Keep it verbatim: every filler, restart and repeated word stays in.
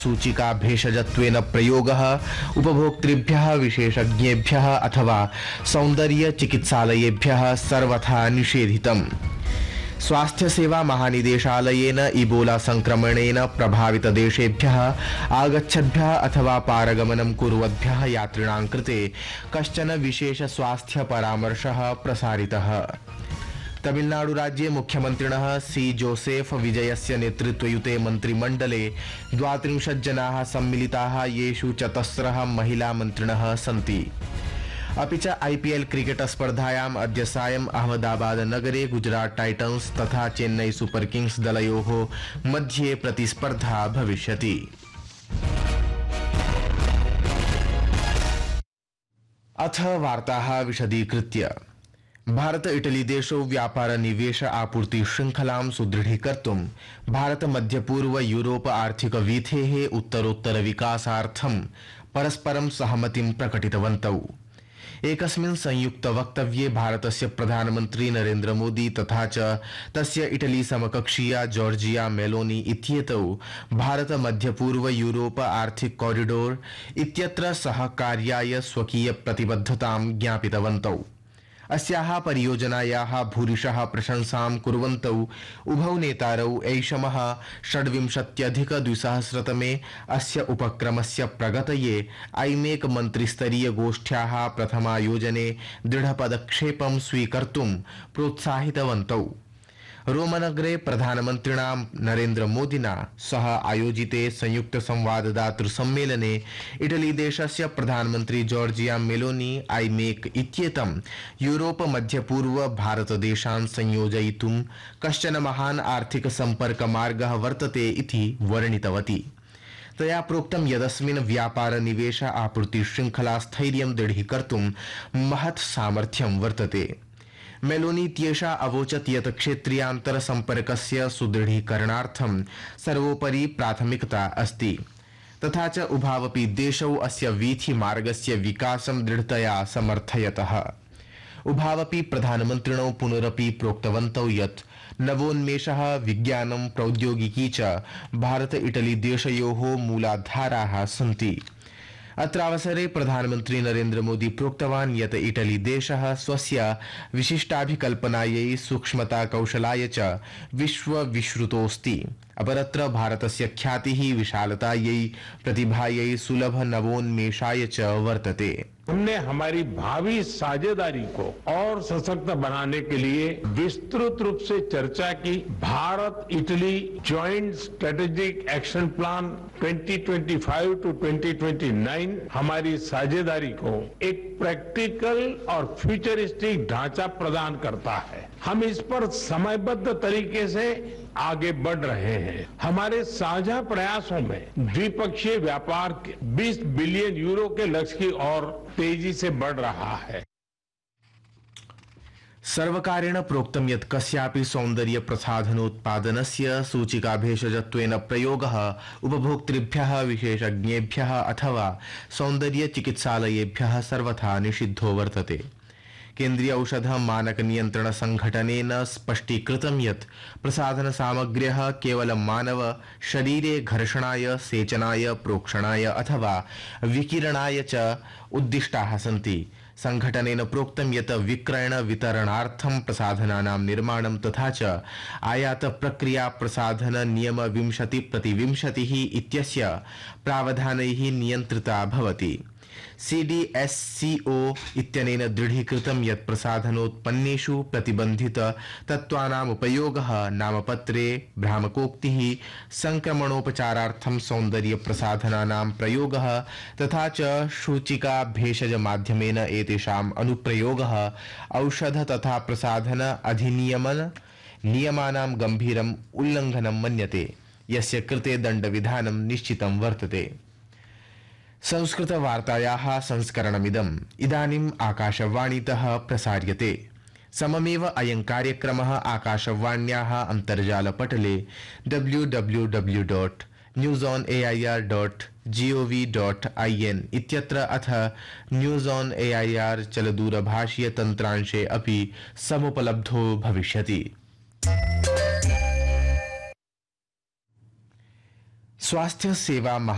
सूचिका भेषजत्वेन प्रयोगः उपभोक्तृभ्यः विशेषज्ञेभ्यः अथवा सौन्दर्य चिकित्सालयेभ्यः सर्वथा निषेधितम्। स्वास्थ्य सेवा महानिदेशालयेन इबोला संक्रमणेन प्रभावित देशेभ्यः आगच्छद्भ्यः अथवा पारगमनं कुर्वद्भ्यः यात्रिणां कृते कश्चन विशेष स्वास्थ्य परामर्शः प्रसारितः। तमिलनाडु राज्ये मुख्यमन्त्रिणः सी जोसेफ विजयस्य नेतृत्वयुते मन्त्रिमण्डले द्वात्रिंशत् जनाः सम्मिलिताः, येषु चतस्रः महिला मन्त्रिणः सन्ति। अपि च आईपीएल क्रिकेट स्पर्धायाम् अद्य सायं अहमदाबाद नगरे गुजरात टाइटन्स तथा चेन्नई सुपर किंग्स दलयोः मध्ये प्रतिस्पर्धा भविष्यति। अथ वार्ताः विशदीकृत्य। भारत इटली देशौ व्यापार निवेश आपूर्ति श्रृंखलां सुदृढीकर्तुं भारत मध्यपूर्व यूरोप आर्थिक वीथेः उत्तरोत्तर विकासार्थं परस्परं सहमतिं प्रकटितवन्तौ। एकस्मिन् संयुक्त वक्तव्ये भारतस्य प्रधानमन्त्री नरेन्द्र मोदी तथा च तस्य इटली समकक्षीया जॉर्जिया मेलोनी इत्येतौ भारत मध्यपूर्व यूरोप आर्थिक कॉरिडोर इत्यत्र सहकार्याय स्वकीय प्रतिबद्धतां ज्ञापितवन्तौ। अस्याः परियोजनायाः भूरिशः प्रशंसां कुर्वन्तौ उभौ नेतारौ ऐषमः षड्विंशत्यधिक द्विसहस्रतमे अस्य उपक्रमस्य प्रगतये आईमेक मन्त्रिस्तरीय गोष्ठ्याः प्रथमायोजने दृढपदक्षेपं स्वीकर्तुं प्रोत्साहितवन्तौ। रोमनगरे प्रधानमन्त्रिणा नरेन्द्र मोदिना सह आयोजिते संयुक्त संवाददातृ सम्मेलने इटली देशस्य प्रधानमन्त्री जॉर्जिया मेलोनी आईमेक इत्येतं यूरोप मध्यपूर्व भारत देशान् संयोजयितुं कश्चन महान् आर्थिक सम्पर्क मार्गः वर्तते इति वर्णितवती। तया प्रोक्तं यदस्मिन् व्यापार निवेश आपूर्ति श्रृंखला स्थैर्यं दृढीकर्तुं महत् सामर्थ्यं वर्तते। मेलोनी इत्येषा अवोचत् यत् क्षेत्रीयान्तर सम्पर्कस्य सुदृढीकरणार्थं सर्वोपरि प्राथमिकता अस्ति, तथा च उभावपि देशौ अस्य वीथि मार्गस्य विकासं दृढतया समर्थयतः। उभावपि प्रधानमन्त्रिणौ पुनरपि प्रोक्तवन्तौ यत् नवोन्मेषः, विज्ञानं, प्रौद्योगिकी च भारत इटली देशयोः मूलाधाराः सन्ति। अत्रावसरे प्रधानमन्त्री नरेन्द्र मोदी प्रोक्तवान् यत् इटली देशः स्वस्य विशिष्टाभिकल्पनायै, सूक्ष्मता कौशलाय च विश्वविश्रुतोऽस्ति। अपरत्र भारतस्य ख्यातिः विशालतायै, प्रतिभायै, सुलभ नवोन्मेषाय च वर्तते। हमने हमारी भावी साझेदारी को और सशक्त बनाने के लिए विस्तृत रूप से चर्चा की। Bharat Italy joint strategic action plan twenty twenty five to twenty twenty nine हमारी साझेदारी को एक प्रैक्टिकल और फ्यूचरिस्टिक ढांचा प्रदान करता है। हम इस पर समयबद्ध तरीके से आगे बढ़ रहे हैं। हमारे साझा प्रयासों में द्विपक्षीय व्यापार के बीस बिलियन यूरो के लक्ष्य की ओर तेजी से बढ़ रहा है। सर्वकारेण प्रोक्तं यत् कस्यापि सौन्दर्य प्रसाधनोत्पादनस्य सूचिका भेषजत्वेन प्रयोगः उपभोक्तृभ्यः, विशेषज्ञेभ्यः अथवा सौन्दर्य चिकित्सालयेभ्यः सर्वथा निषिद्धो वर्तते। केन्द्रीय औषध मानक नियंत्रण संघटनेन स्पष्टीकृतं यत् प्रसाधन सामग्र्यः केवलं मानव शरीरे घर्षणाय, सेचनाय, प्रोक्षणाय अथवा विकिरणाय च उद्दिष्टाः सन्ति। संघटनेन प्रोक्तं यत् विक्रयण वितरणार्थं प्रसाधनानां निर्माणं तथा च आयात प्रक्रिया प्रसाधन नियम विंशति प्रतिविंशतिः इत्यस्य प्रावधानैः नियन्त्रिता भवति। सीडीएससीओ इत्यनेन दृढीकृतं यत् प्रसाधनोत्पन्नेषु प्रतिबन्धित तत्त्वानाम् उपयोगः नामपत्रे, भ्रामकोक्तिः, संक्रमणोपचारार्थं सौन्दर्य प्रसाधनानां प्रयोगः तथा च सूचिका भेषज माध्यमेन एतेषाम् अनुप्रयोगः औषध तथा प्रसाधन अधिनियमन नियमानां गंभीरम् उल्लङ्घनं मन्यते, यस्य कृते दण्डविधानं निश्चितं वर्तते। संस्कृत वार्तायाः संस्करणमिदम् इदानीम् आकाशवाणीतः प्रसार्यते। सममेव अयं कार्यक्रमः आकाशवाण्याः अन्तर्जालपटले W W W dot news on A I R dot G O V dot I N इत्यत्र अथ news on A I R चलदूरभाषीय तन्त्रांशे अपि समुपलब्धो भविष्यति। स्वास्थ्य सेवा